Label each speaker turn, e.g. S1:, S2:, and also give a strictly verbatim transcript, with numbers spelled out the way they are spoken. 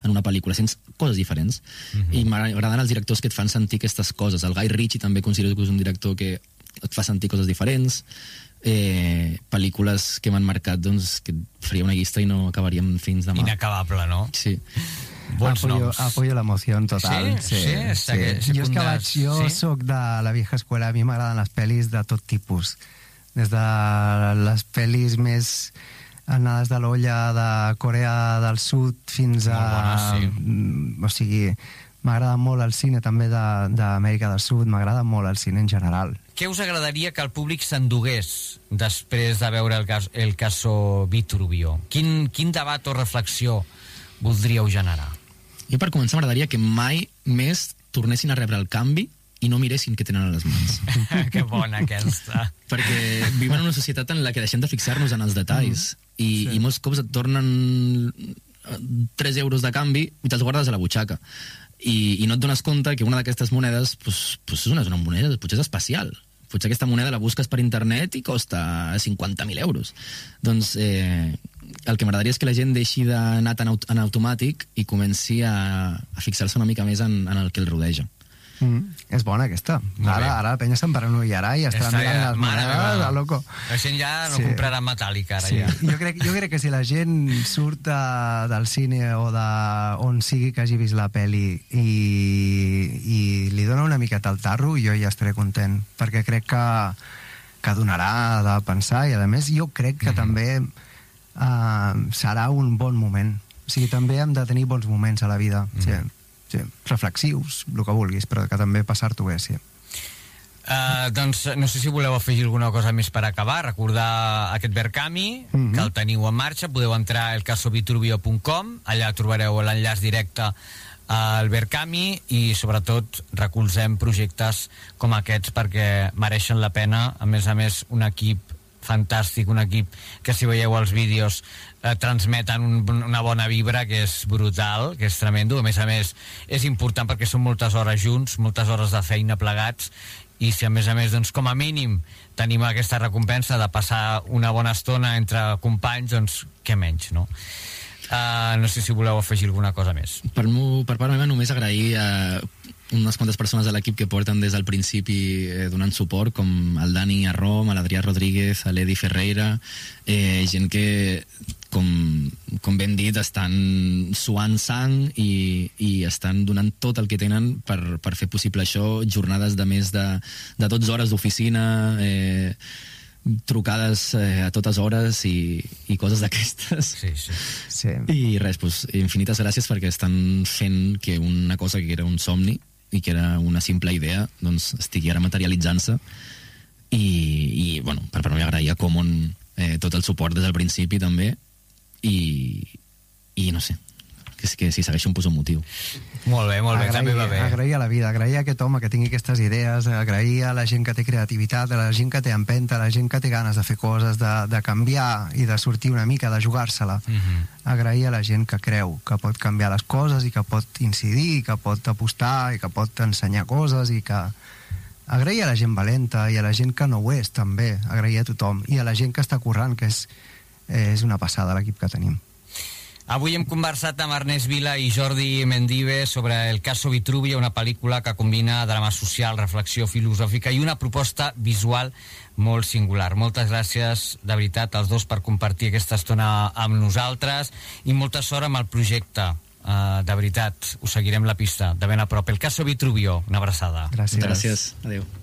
S1: en una pel·lícula, sents coses diferents. Mm-hmm. I m'agraden els directors que et fan sentir aquestes coses. El Guy Ritchie també considero que és un director que et fa sentir coses diferents. Eh, pel·lícules que m'han marcat, doncs, que faria una llista i no acabaríem fins demà.
S2: Inacabable, no?
S1: Sí.
S2: Bons
S3: apoyo,
S2: noms.
S3: Apoyo la emoción total.
S2: Sí, sí, sí,
S3: sí.
S2: sí.
S3: Jo és que vaig, jo
S2: sí?
S3: soc de la vieja escuela, a mi m'agraden les pel·lis de tot tipus. Des de les pel·lis més anades de l'olla de Corea del Sud fins a...
S2: Molt bones, sí.
S3: O sigui, m'agrada molt el cine també d'Amèrica del Sud, m'agrada molt el cine en general.
S2: Què us agradaria que el públic s'endugués després de veure el, cas, el caso Vitruvio? Quin, quin debat o reflexió voldríeu generar?
S1: Jo, per començar, m'agradaria que mai més tornessin a rebre el canvi i no miressin què tenen a les mans.
S2: Que bona aquesta.
S1: Perquè vivim en una societat en la que deixem de fixar-nos en els detalls mm. i,
S3: sí.
S1: i molts cops et tornen tres euros de canvi i te'ls guardes a la butxaca. I, i no et dones compte que una d'aquestes monedes pues, pues és una, una moneda, potser és especial. Potser aquesta moneda la busques per internet i costa cinquanta mil euros. Doncs eh, el que m'agradaria és que la gent deixi d'anar tan aut en automàtic i comenci a, a fixar-se una mica més en, en el que el rodeja.
S3: Mm, és bona aquesta. Ara, ara la penya se'n paranoiarà i estarà mirant les monedes, a loco.
S2: La gent ja no
S3: sí.
S2: comprarà metàl·lica ara
S3: sí.
S2: ja.
S3: Jo crec, jo crec que si la gent surt de, del cine o de on sigui que hagi vist la peli i, i li dona una miqueta al tarro, jo ja estaré content, perquè crec que, que donarà de pensar i a més jo crec que mm-hmm. també uh, serà un bon moment. O sigui, també hem de tenir bons moments a la vida. Mm-hmm. Sí. Sí, reflexius, el que vulguis, però que també passar-t'ho bé, sí.
S2: Uh, doncs no sé si voleu afegir alguna cosa més per acabar, recordar aquest Verkami, mm-hmm. que el teniu en marxa, podeu entrar a el caso vitruvio punt com, allà trobareu l'enllaç directe al Verkami i sobretot recolzem projectes com aquests perquè mereixen la pena, a més a més un equip fantàstic, un equip que si veieu els vídeos eh, transmeten un, una bona vibra que és brutal, que és tremendo, a més a més és important perquè són moltes hores junts, moltes hores de feina plegats i si a més a més doncs com a mínim tenim aquesta recompensa de passar una bona estona entre companys, doncs què menys, no? Uh, no sé si voleu afegir alguna cosa més.
S1: Per, meu, per part meva només agrair a unes quantes persones de l'equip que porten des del principi eh, donant suport, com el Dani Arrom, l'Adrià Rodríguez, l'Edi Ferreira, eh, gent que, com, com ben dit, estan suant sang i, i estan donant tot el que tenen per, per fer possible això, jornades de més de, de dotze hores d'oficina, eh, trucades eh, a totes hores i, i coses d'aquestes.
S2: Sí, sí.
S3: sí.
S1: I res, doncs, infinites gràcies perquè estan fent que una cosa que era un somni i que era una simple idea, doncs estigui ara materialitzant-se i, i bueno, per part m'agradaria a Common eh, tot el suport des del principi també i, i no sé, que, que si segueixo em poso un motiu.
S2: Molt bé, molt bé,
S3: agrair,
S2: també va bé.
S3: Agrair a la vida, agrair a aquest home que tingui aquestes idees, agrair a la gent que té creativitat, a la gent que té empenta, a la gent que té ganes de fer coses, de, de canviar i de sortir una mica, de jugar-se-la.
S2: Mm-hmm.
S3: Agrair a la gent que creu que pot canviar les coses i que pot incidir, i que pot apostar i que pot ensenyar coses i que... Agrair a la gent valenta i a la gent que no ho és, també. Agrair a tothom. I a la gent que està currant, que és, és una passada l'equip que tenim.
S2: Avui hem conversat amb Ernest Vila i Jordi Mendive sobre el caso Vitruvio, una pel·lícula que combina drama social, reflexió filosòfica i una proposta visual molt singular. Moltes gràcies, de veritat, als dos per compartir aquesta estona amb nosaltres i molta sort amb el projecte. Uh, de veritat, us seguirem la pista de ben a prop. El caso Vitruvio, una abraçada.
S3: Gràcies.
S1: Gràcies. Adéu.